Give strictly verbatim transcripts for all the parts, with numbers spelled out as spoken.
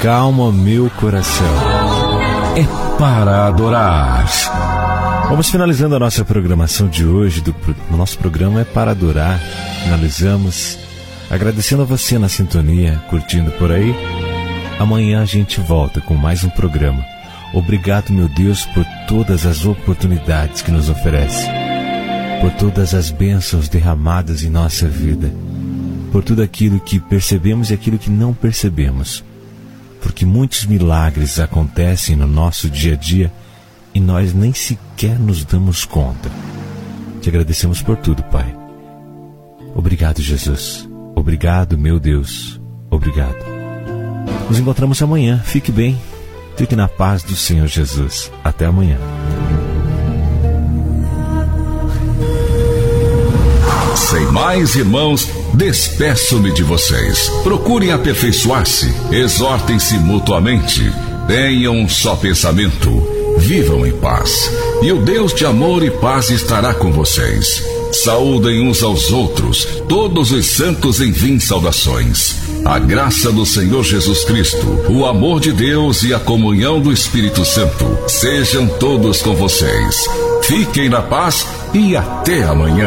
acalma meu coração. É para adorar. Vamos finalizando a nossa programação de hoje. Do, o nosso programa é para adorar. Finalizamos agradecendo a você na sintonia, curtindo por aí. Amanhã a gente volta com mais um programa. Obrigado, meu Deus, por todas as oportunidades que nos oferece, por todas as bênçãos derramadas em nossa vida, por tudo aquilo que percebemos e aquilo que não percebemos, porque muitos milagres acontecem no nosso dia a dia e nós nem sequer nos damos conta. Te agradecemos por tudo, Pai. Obrigado, Jesus. Obrigado, meu Deus. Obrigado. Nos encontramos amanhã. Fique bem. Fique na paz do Senhor Jesus. Até amanhã. Sem mais, irmãos, despeço-me de vocês. Procurem aperfeiçoar-se, exortem-se mutuamente, tenham um só pensamento, vivam em paz. E o Deus de amor e paz estará com vocês. Saúdem uns aos outros, todos os santos enviem saudações. A graça do Senhor Jesus Cristo, o amor de Deus e a comunhão do Espírito Santo sejam todos com vocês. Fiquem na paz e até amanhã.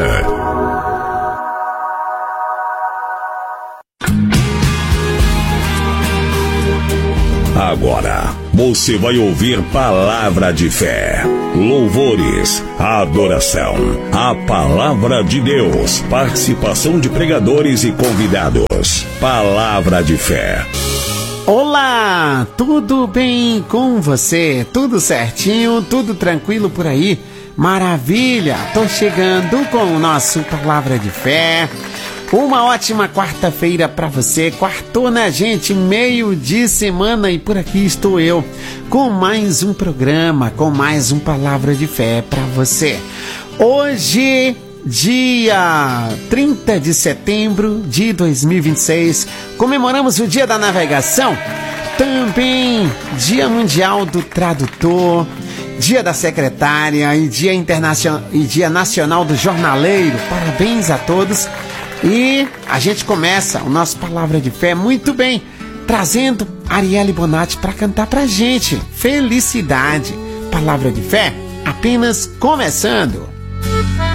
Agora você vai ouvir palavra de fé, louvores, adoração, a palavra de Deus, participação de pregadores e convidados. Palavra de fé. Olá, tudo bem com você? Tudo certinho? Tudo tranquilo por aí? Maravilha! Tô chegando com o nosso Palavra de Fé. Uma ótima quarta-feira para você. Quartou, né, gente? Meio de semana e por aqui estou eu com mais um programa, com mais um Palavra de Fé para você. Hoje, dia trinta de setembro de dois mil e vinte e seis, comemoramos o Dia da Navegação, também Dia Mundial do Tradutor, Dia da Secretária e Dia Internacional e Dia Nacional do Jornaleiro. Parabéns a todos. E a gente começa o nosso Palavra de Fé muito bem, trazendo Arielle Bonatti para cantar pra gente. Felicidade. Palavra de Fé apenas começando.